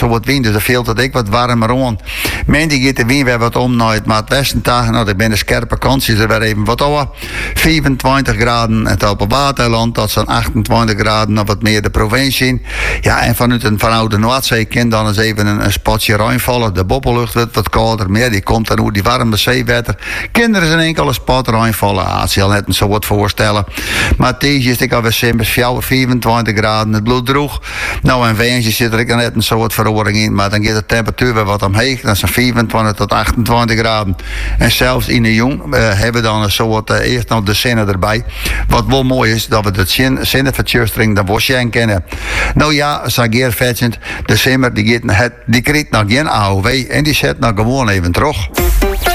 zo wat wind, dus dat veel dat ik wat warmer aan. Men die gaat de wind weer wat om naar het westen dagen. Nou, er zijn de scherpe kansjes er weer even wat over. 25 graden het op het Waterland, dat zijn 28 graden of wat meer de provincie. Ja, en vanuit de Noordzee kan dan eens even een spotje reinvallen. De bobbellucht wordt wat kouder, meer die komt dan hoe die warme zeewater. Kinderen zijn enkele spot reinvallen. Als je al net zo wat voorstellen. Maar deze is ik alweer simpel 24 graden, het bloed droeg. Nou, en Wensje zit er net een soort verhoring in, maar dan gaat de temperatuur weer wat omheen. Dat zijn 24 tot 28 graden. En zelfs in de jong hebben we dan een soort eerst nog de zinnen erbij. Wat wel mooi is, dat we de zinnen van dan was jij kennen. Nou ja, Sageer Vetjend, de simmer die krijgt nog geen AOW en die zet nog gewoon even terug.